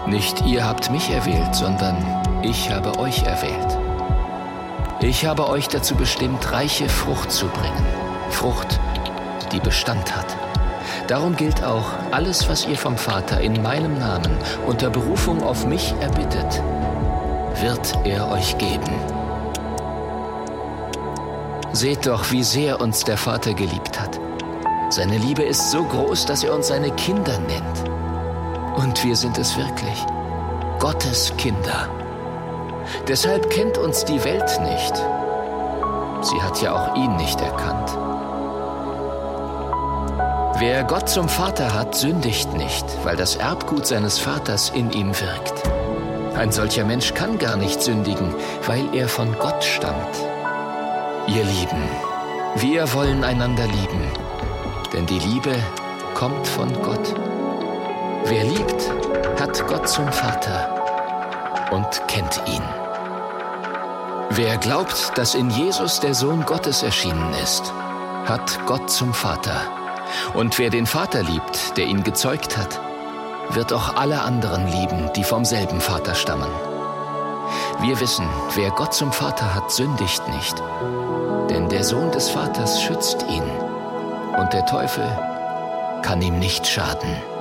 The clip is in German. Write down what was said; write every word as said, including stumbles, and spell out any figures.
Nicht ihr habt mich erwählt, sondern ich habe euch erwählt. Ich habe euch dazu bestimmt, reiche Frucht zu bringen. Frucht, die Bestand hat. Darum gilt auch, alles, was ihr vom Vater in meinem Namen unter Berufung auf mich erbittet, wird er euch geben. Seht doch, wie sehr uns der Vater geliebt hat. Seine Liebe ist so groß, dass er uns seine Kinder nennt. Und wir sind es wirklich, Gottes Kinder. Deshalb kennt uns die Welt nicht. Sie hat ja auch ihn nicht erkannt. Wer Gott zum Vater hat, sündigt nicht, weil das Erbgut seines Vaters in ihm wirkt. Ein solcher Mensch kann gar nicht sündigen, weil er von Gott stammt. Ihr Lieben, wir wollen einander lieben, denn die Liebe kommt von Gott. Wer liebt, hat Gott zum Vater und kennt ihn. Wer glaubt, dass in Jesus der Sohn Gottes erschienen ist, hat Gott zum Vater. Und wer den Vater liebt, der ihn gezeugt hat, wird auch alle anderen lieben, die vom selben Vater stammen. Wir wissen, wer Gott zum Vater hat, sündigt nicht, denn der Sohn des Vaters schützt ihn und der Teufel kann ihm nicht schaden.